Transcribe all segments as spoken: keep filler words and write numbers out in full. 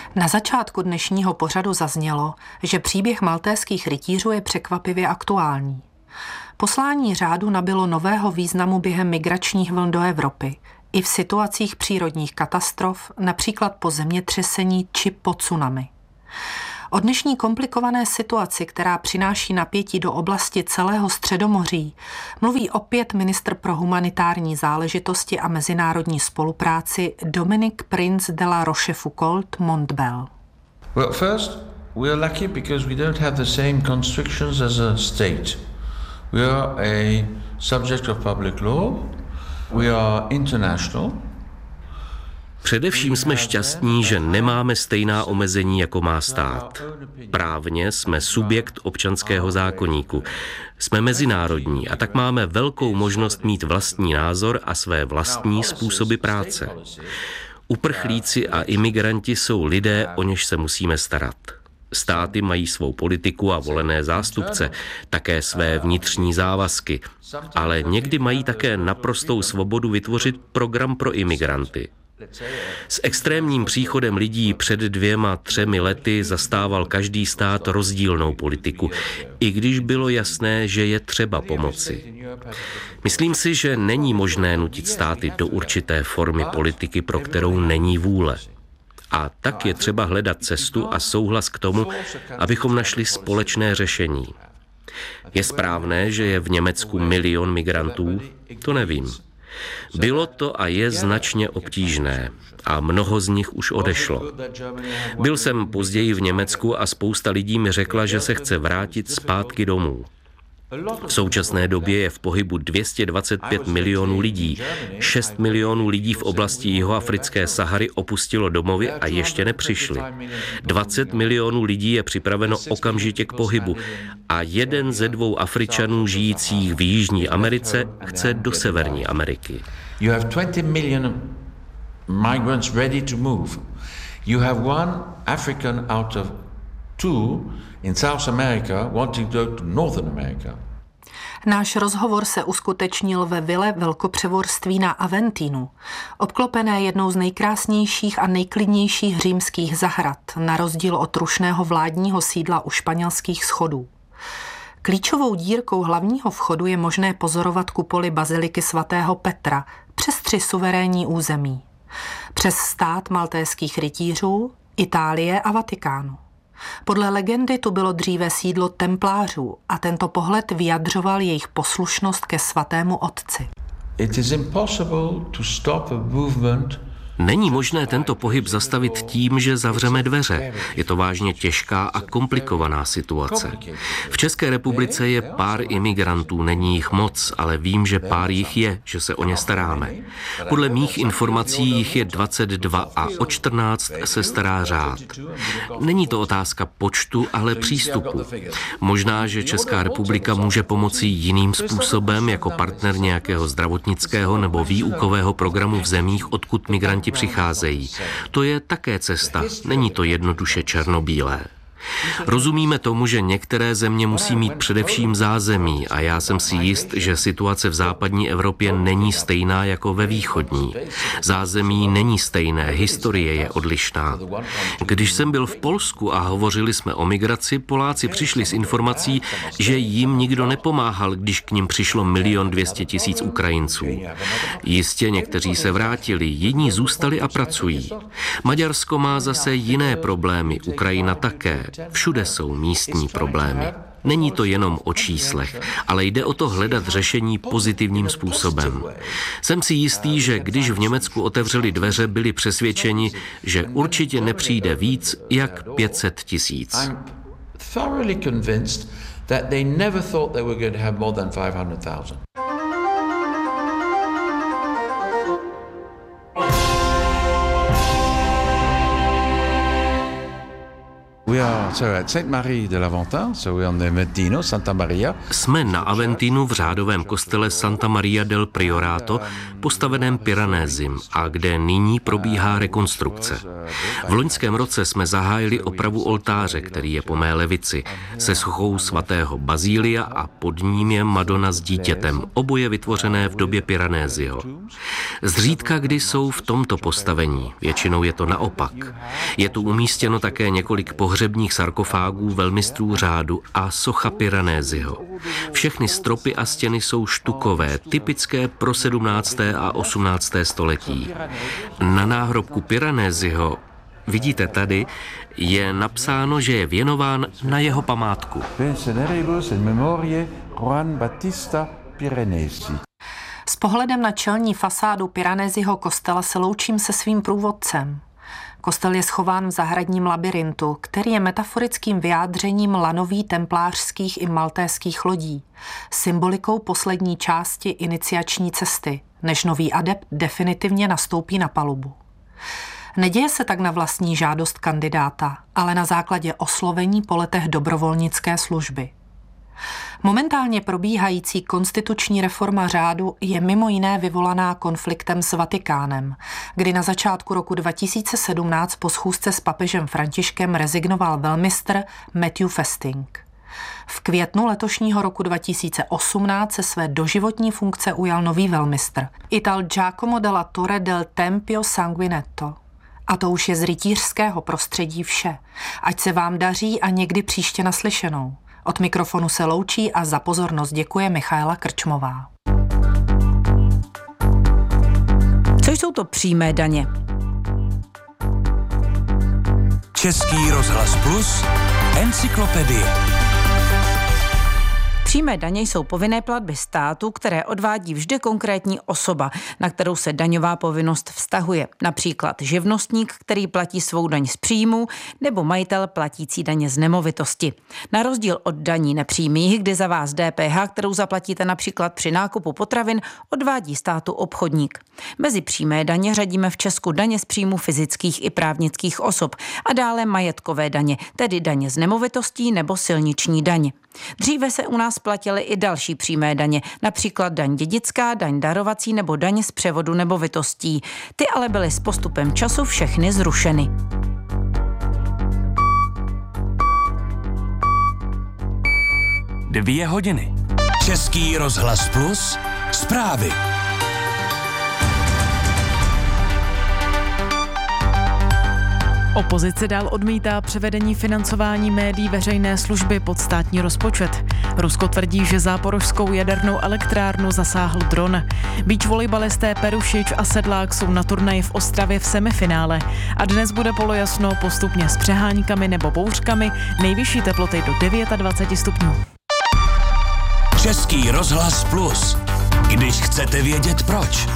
Na začátku dnešního pořadu zaznělo, že příběh maltéských rytířů je překvapivě aktuální. Poslání řádu nabylo nového významu během migračních vln do Evropy, i v situacích přírodních katastrof, například po zemětřesení či po tsunami. O dnešní komplikované situaci, která přináší napětí do oblasti celého Středomoří, mluví opět ministr pro humanitární záležitosti a mezinárodní spolupráci Dominique Prince de la Rochefoucauld-Montbel. Well, first, we are lucky because we don't have the same constrictions as a state. We are a subject of public law. We are international. Především jsme šťastní, že nemáme stejná omezení, jako má stát. Právně jsme subjekt občanského zákoníku. Jsme mezinárodní a tak máme velkou možnost mít vlastní názor a své vlastní způsoby práce. Uprchlíci a imigranti jsou lidé, o něž se musíme starat. Státy mají svou politiku a volené zástupce, také své vnitřní závazky, ale někdy mají také naprostou svobodu vytvořit program pro imigranty. S extrémním příchodem lidí před dvěma, třemi lety zastával každý stát rozdílnou politiku, i když bylo jasné, že je třeba pomoci. Myslím si, že není možné nutit státy do určité formy politiky, pro kterou není vůle. A tak je třeba hledat cestu a souhlas k tomu, abychom našli společné řešení. Je správné, že je v Německu milion migrantů? To nevím. Bylo to a je značně obtížné a mnoho z nich už odešlo. Byl jsem později v Německu a spousta lidí mi řekla, že se chce vrátit zpátky domů. V současné době je v pohybu dvě stě dvacet pět milionů lidí. šest milionů lidí v oblasti jihoafrické Sahary opustilo domovy a ještě nepřišli. dvacet milionů lidí je připraveno okamžitě k pohybu a jeden ze dvou Afričanů žijících v Jižní Americe chce do Severní Ameriky. You have twenty million migrants ready to move. You have one African out of two in South America wanting to go to Northern America. Náš rozhovor se uskutečnil ve vile velkopřevorství na Aventínu, obklopené jednou z nejkrásnějších a nejklidnějších římských zahrad, na rozdíl od rušného vládního sídla u španělských schodů. Klíčovou dírkou hlavního vchodu je možné pozorovat kupoli baziliky svatého Petra přes tři suverénní území. Přes stát maltéských rytířů, Itálie a Vatikánu. Podle legendy tu bylo dříve sídlo templářů a tento pohled vyjadřoval jejich poslušnost ke svatému otci. It is impossible to stop a movement. Není možné tento pohyb zastavit tím, že zavřeme dveře. Je to vážně těžká a komplikovaná situace. V České republice je pár imigrantů, není jich moc, ale vím, že pár jich je, že se o ně staráme. Podle mých informací jich je dvacet dva a o čtrnáct se stará řád. Není to otázka počtu, ale přístupu. Možná, že Česká republika může pomoci jiným způsobem, jako partner nějakého zdravotnického nebo výukového programu v zemích, odkud migranti přicházejí. To je také cesta, není to jednoduše černobílé. Rozumíme tomu, že některé země musí mít především zázemí a já jsem si jist, že situace v západní Evropě není stejná jako ve východní. Zázemí není stejné, historie je odlišná. Když jsem byl v Polsku a hovořili jsme o migraci, Poláci přišli s informací, že jim nikdo nepomáhal, když k nim přišlo milion dvě stě tisíc Ukrajinců. Jistě někteří se vrátili, jiní zůstali a pracují. Maďarsko má zase jiné problémy, Ukrajina také. Všude jsou místní problémy. Není to jenom o číslech, ale jde o to hledat řešení pozitivním způsobem. Jsem si jistý, že když v Německu otevřeli dveře, byli přesvědčeni, že určitě nepřijde víc jak pět set tisíc. We Alors, so at Sainte-Marie de l'Aventin, so we're on the Aventino, Santa Maria. Jsme na Aventinu v řádovém kostele Santa Maria del Priorato, postaveném Piranezim a kde nyní probíhá rekonstrukce. V loňském roce jsme zahájili opravu oltáře, který je po mé levici, se sochou svatého Bazília a pod ním je Madonna s dítětem, oboje vytvořené v době Piranesiho. Zřídka kdy jsou v tomto postavení, většinou je to naopak. Je tu umístěno také několik pohřebních sarkofágů velmistrů řádu a socha Piranesiho. Všechny stropy a stěny jsou štukové, typické pro sedmnácté a osmnácté století. Na náhrobku Piranesiho, vidíte tady, je napsáno, že je věnován na jeho památku. S pohledem na čelní fasádu Piranesiho kostela se loučím se svým průvodcem. Kostel je schován v zahradním labyrintu, který je metaforickým vyjádřením lanový templářských i maltéských lodí, symbolikou poslední části iniciační cesty, než nový adept definitivně nastoupí na palubu. Neděje se tak na vlastní žádost kandidáta, ale na základě oslovení po letech dobrovolnické služby. Momentálně probíhající konstituční reforma řádu je mimo jiné vyvolaná konfliktem s Vatikánem, kdy na začátku roku dva tisíce sedmnáct po schůzce s papežem Františkem rezignoval velmistr Matthew Festing. V květnu letošního roku dva tisíce osmnáct se své doživotní funkce ujal nový velmistr, Ital Giacomo della Torre del Tempio Sanguinetto. A to už je z rytířského prostředí vše. Ať se vám daří a někdy příště naslyšenou. Od mikrofonu se loučí a za pozornost děkuje Michaela Krčmová. Co jsou to přímé daně? Český rozhlas Plus, encyklopedie. Přímé daně jsou povinné platby státu, které odvádí vždy konkrétní osoba, na kterou se daňová povinnost vztahuje. Například živnostník, který platí svou daň z příjmu, nebo majitel platící daně z nemovitosti. Na rozdíl od daní nepřímých, kdy za vás D P H, kterou zaplatíte například při nákupu potravin, odvádí státu obchodník. Mezi přímé daně řadíme v Česku daně z příjmu fyzických i právnických osob a dále majetkové daně, tedy daně z nemovitostí nebo silniční daň. Dříve se u nás platily i další přímé daně, například daň dědická, daň darovací nebo daň z převodu nemovitostí. Ty ale byly s postupem času všechny zrušeny. Dvě hodiny. Český rozhlas Plus, zprávy. Opozice dál odmítá převedení financování médií veřejné služby pod státní rozpočet. Rusko tvrdí, že záporožskou jadernou elektrárnu zasáhl dron. Beach volejbalisté Perušič a Sedlák jsou na turnaji v Ostravě v semifinále. A dnes bude polojasno postupně s přeháňkami nebo bouřkami, nejvyšší teploty do dvacet devět stupňů. Český rozhlas Plus. Když chcete vědět proč.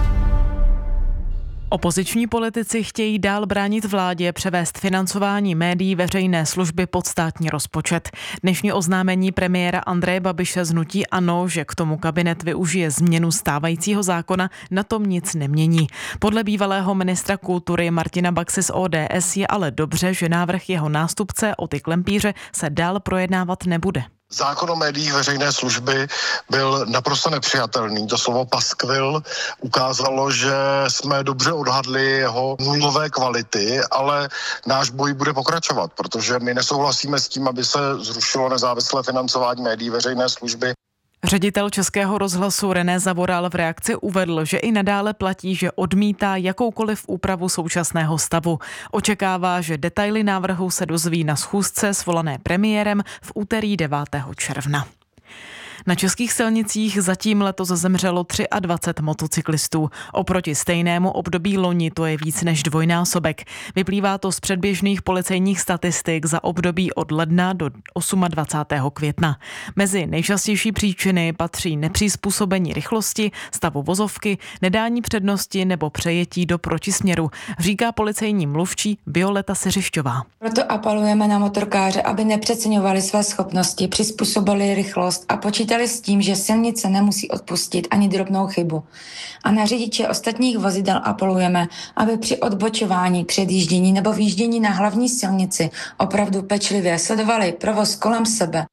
Opoziční politici chtějí dál bránit vládě převést financování médií veřejné služby pod státní rozpočet. Dnešní oznámení premiéra Andreje Babiše z hnutí ANO, že k tomu kabinet využije změnu stávajícího zákona, na tom nic nemění. Podle bývalého ministra kultury Martina Baxy z O D S je ale dobře, že návrh jeho nástupce Oty Klempíře se dál projednávat nebude. Zákon o médiích veřejné služby byl naprosto nepřijatelný. To slovo paskvil ukázalo, že jsme dobře odhadli jeho nulové kvality, ale náš boj bude pokračovat, protože my nesouhlasíme s tím, aby se zrušilo nezávislé financování médií veřejné služby. Ředitel Českého rozhlasu René Zavoral v reakci uvedl, že i nadále platí, že odmítá jakoukoliv úpravu současného stavu. Očekává, že detaily návrhu se dozví na schůzce svolané premiérem v úterý devátého června. Na českých silnicích zatím letos zemřelo dvacet tři motocyklistů. Oproti stejnému období loni to je víc než dvojnásobek. Vyplývá to z předběžných policejních statistik za období od ledna do dvacátého osmého května. Mezi nejčastější příčiny patří nepřizpůsobení rychlosti, stavu vozovky, nedání přednosti nebo přejetí do protisměru, říká policejní mluvčí Violeta Seřišťová. Proto apelujeme na motorkáře, aby nepřeceňovali své schopnosti, přizpůsobili rychlost a počítali počítali s tím, že silnice nemusí odpustit ani drobnou chybu. A na řidiče ostatních vozidel apelujeme, aby při odbočování, předjíždění nebo výjíždění na hlavní silnici opravdu pečlivě sledovali provoz kolem sebe.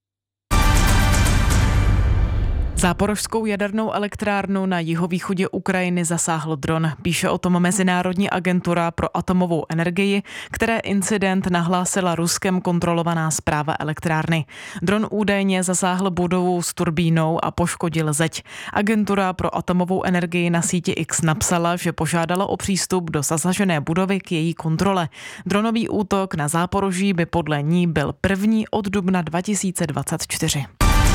Záporožskou jadernou elektrárnu na jihovýchodě Ukrajiny zasáhl dron. Píše o tom Mezinárodní agentura pro atomovou energii, které incident nahlásila Ruskem kontrolovaná správa elektrárny. Dron údajně zasáhl budovu s turbínou a poškodil zeď. Agentura pro atomovou energii na síti X napsala, že požádala o přístup do zasažené budovy k její kontrole. Dronový útok na Záporoží by podle ní byl první od dubna dva tisíce dvacet čtyři.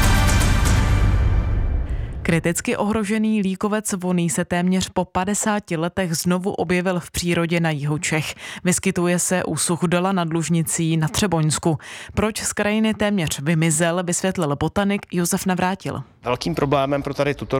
Kriticky ohrožený líkovec voný se téměř po padesáti letech znovu objevil v přírodě na jihu Čech. Vyskytuje se u Suchdala nad Lužnicí na Třeboňsku. Proč z krajiny téměř vymizel, vysvětlil botanik Josef Navrátil. Velkým problémem pro tady tuto